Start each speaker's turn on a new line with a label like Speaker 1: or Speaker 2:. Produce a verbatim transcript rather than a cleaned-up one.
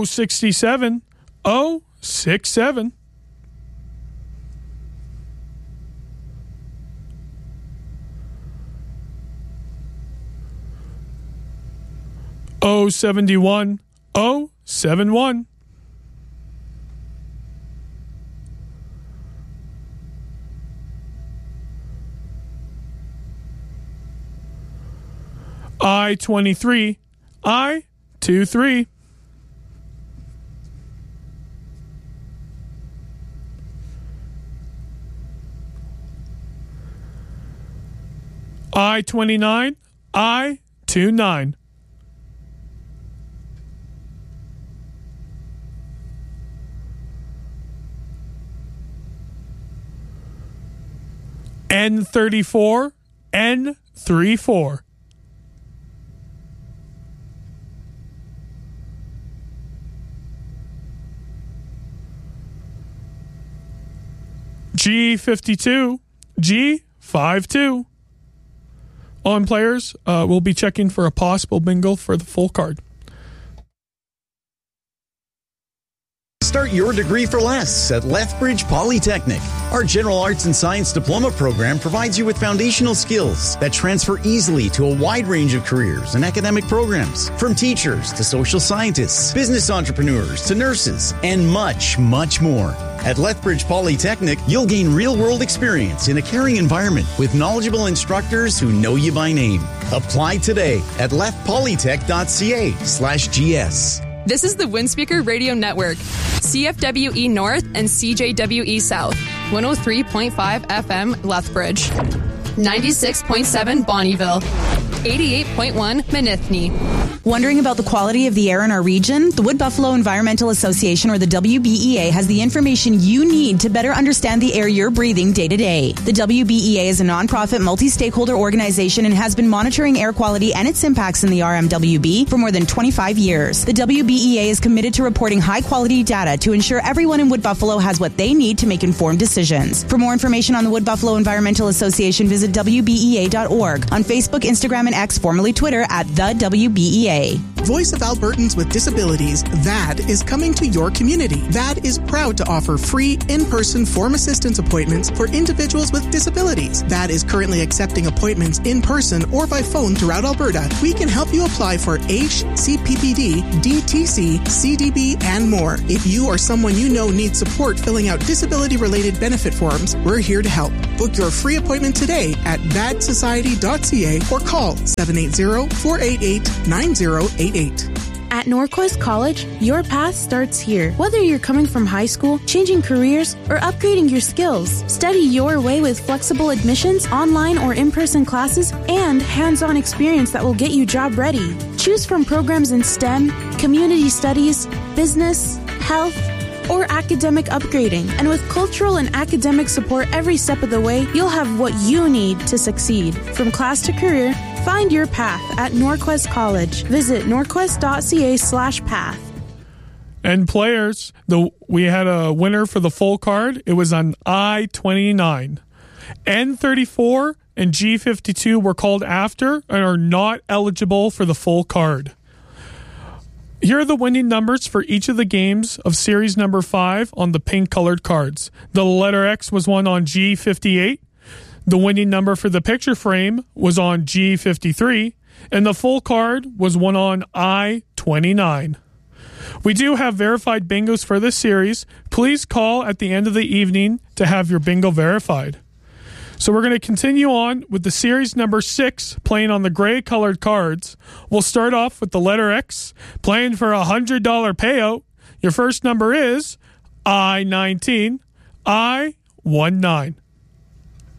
Speaker 1: oh sixty-seven oh sixty-seven. oh seventy-one oh seventy-one. I twenty-three I twenty-three. I twenty-nine I twenty-nine. N thirty-four N thirty-four. G fifty-two G fifty-two. On players, uh, we'll be checking for a possible bingo for the full card.
Speaker 2: Start your degree for less at Lethbridge Polytechnic. Our General Arts and Science Diploma program provides you with foundational skills that transfer easily to a wide range of careers and academic programs, from teachers to social scientists, business entrepreneurs to nurses, and much, much more. At Lethbridge Polytechnic, you'll gain real-world experience in a caring environment with knowledgeable instructors who know you by name. Apply today at lethpolytech.ca slash GS.
Speaker 3: This is the Windspeaker Radio Network, C F W E North and C J W E South, one oh three point five F M Lethbridge, ninety-six point seven Bonnyville, eighty-eight point one Manithne.
Speaker 4: Wondering about the quality of the air in our region? The Wood Buffalo Environmental Association, or the W B E A, has the information you need to better understand the air you're breathing day to day. The W B E A is a nonprofit, multi-stakeholder organization and has been monitoring air quality and its impacts in the R M W B for more than twenty-five years. The W B E A is committed to reporting high-quality data to ensure everyone in Wood Buffalo has what they need to make informed decisions. For more information on the Wood Buffalo Environmental Association, visit W B E A dot org. On Facebook, Instagram, and X, formerly Twitter, at the W B E A.
Speaker 5: Voice of Albertans with Disabilities, V A D, is coming to your community. V A D is proud to offer free in-person form assistance appointments for individuals with disabilities. V A D is currently accepting appointments in person or by phone throughout Alberta. We can help you apply for H, C P P D, D T C, C D B, and more. If you or someone you know needs support filling out disability-related benefit forms, we're here to help. Book your free appointment today at v a d society dot c a or call seven eight zero, four eight eight, nine zero eight eight.
Speaker 6: At Norquest College, your path starts here. Whether you're coming from high school, changing careers, or upgrading your skills, study your way with flexible admissions, online or in-person classes, and hands-on experience that will get you job ready. Choose from programs in STEM, community studies, business, health, or academic upgrading. And with cultural and academic support every step of the way, you'll have what you need to succeed. From class to career, find your path at Norquest College. Visit norquest.ca slash path.
Speaker 1: And players, the we had a winner for the full card. It was on I twenty-nine. N thirty-four and G fifty-two were called after and are not eligible for the full card. Here are the winning numbers for each of the games of series number five on the pink colored cards. The letter X was won on G fifty-eight. The winning number for the picture frame was on G fifty-three. And the full card was won on I twenty-nine. We do have verified bingos for this series. Please call at the end of the evening to have your bingo verified. So we're going to continue on with the series number six, playing on the gray colored cards. We'll start off with the letter X, playing for a one hundred dollars payout. Your first number is I nineteen, I nineteen.